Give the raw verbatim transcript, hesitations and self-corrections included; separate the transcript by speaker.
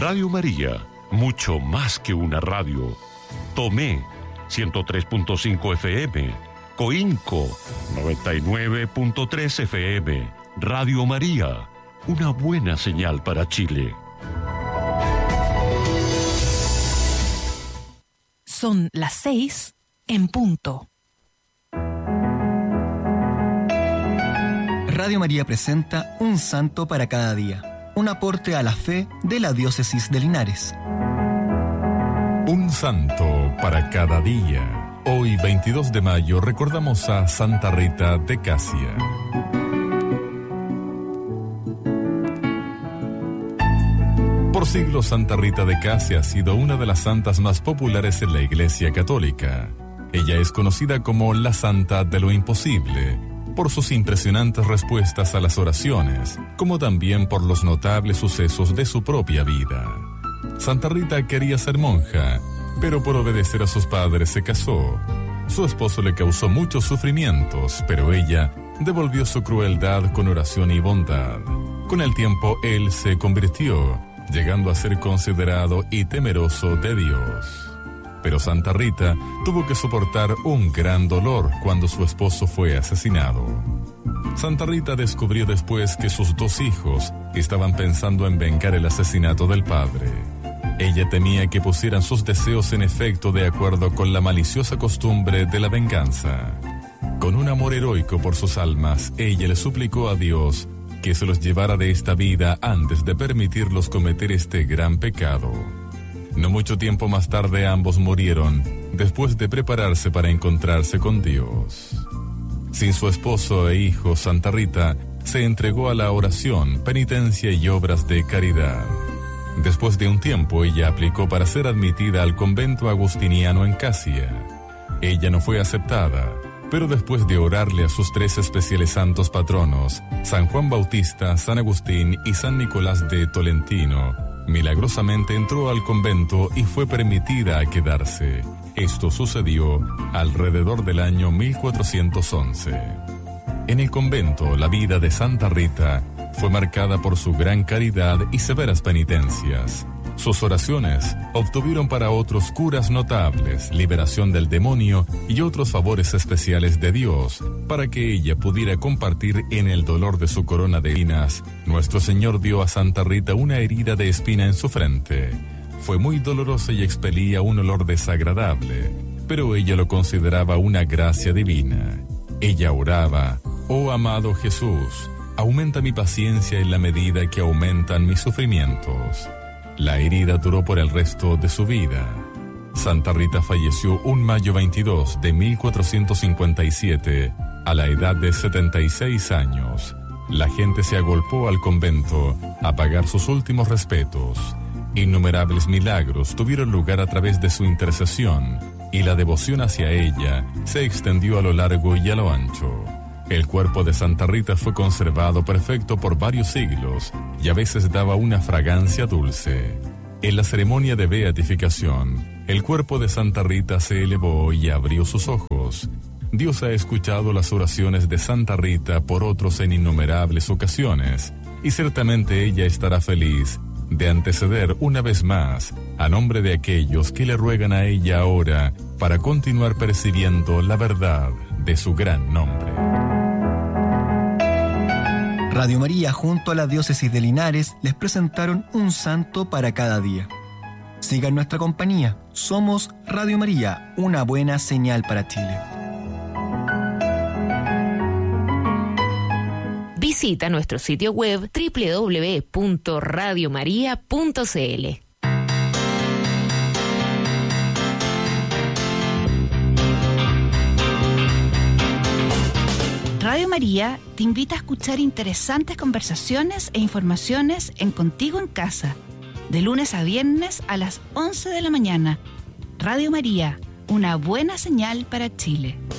Speaker 1: Radio María, mucho más que una radio. Tomé, ciento tres punto cinco F M. Coinco, noventa y nueve punto tres F M. Radio María, una buena señal para Chile.
Speaker 2: Son las seis en punto.
Speaker 3: Radio María presenta Un Santo para cada día, un aporte a la fe de la Diócesis de Linares.
Speaker 4: Un santo para cada día. Hoy, veintidós de mayo, recordamos a Santa Rita de Casia. Por siglos, Santa Rita de Casia ha sido una de las santas más populares en la Iglesia Católica. Ella es conocida como la Santa de lo Imposible, por sus impresionantes respuestas a las oraciones, como también por los notables sucesos de su propia vida. Santa Rita quería ser monja, pero por obedecer a sus padres se casó. Su esposo le causó muchos sufrimientos, pero ella devolvió su crueldad con oración y bondad. Con el tiempo, él se convirtió, llegando a ser considerado y temeroso de Dios. Pero Santa Rita tuvo que soportar un gran dolor cuando su esposo fue asesinado. Santa Rita descubrió después que sus dos hijos estaban pensando en vengar el asesinato del padre. Ella temía que pusieran sus deseos en efecto de acuerdo con la maliciosa costumbre de la venganza. Con un amor heroico por sus almas, ella le suplicó a Dios que se los llevara de esta vida antes de permitirlos cometer este gran pecado. No mucho tiempo más tarde ambos murieron, después de prepararse para encontrarse con Dios. Sin su esposo e hijo, Santa Rita se entregó a la oración, penitencia y obras de caridad. Después de un tiempo, ella aplicó para ser admitida al convento agustiniano en Casia. Ella no fue aceptada, pero después de orarle a sus tres especiales santos patronos, San Juan Bautista, San Agustín y San Nicolás de Tolentino, milagrosamente entró al convento y fue permitida a quedarse. Esto sucedió alrededor del año mil cuatrocientos once. En el convento, la vida de Santa Rita fue marcada por su gran caridad y severas penitencias. Sus oraciones obtuvieron para otros curas notables, liberación del demonio y otros favores especiales de Dios, para que ella pudiera compartir en el dolor de su corona de espinas. Nuestro Señor dio a Santa Rita una herida de espina en su frente. Fue muy dolorosa y expelía un olor desagradable, pero ella lo consideraba una gracia divina. Ella oraba: «Oh amado Jesús, aumenta mi paciencia en la medida que aumentan mis sufrimientos». La herida duró por el resto de su vida. Santa Rita falleció un mayo veintidós de mil cuatrocientos cincuenta y siete, a la edad de setenta y seis años. La gente se agolpó al convento a pagar sus últimos respetos. Innumerables milagros tuvieron lugar a través de su intercesión, y la devoción hacia ella se extendió a lo largo y a lo ancho. El cuerpo de Santa Rita fue conservado perfecto por varios siglos y a veces daba una fragancia dulce. En la ceremonia de beatificación, el cuerpo de Santa Rita se elevó y abrió sus ojos. Dios ha escuchado las oraciones de Santa Rita por otros en innumerables ocasiones, y ciertamente ella estará feliz de anteceder una vez más a nombre de aquellos que le ruegan a ella ahora para continuar percibiendo la verdad de su gran nombre.
Speaker 3: Radio María junto a la Diócesis de Linares les presentaron Un Santo para cada día. Sigan nuestra compañía. Somos Radio María, una buena señal para Chile.
Speaker 5: Visita nuestro sitio web doble u doble u doble u punto radio maría punto c l.
Speaker 2: Radio María te invita a escuchar interesantes conversaciones e informaciones en Contigo en Casa, de lunes a viernes a las once de la mañana. Radio María, una buena señal para Chile.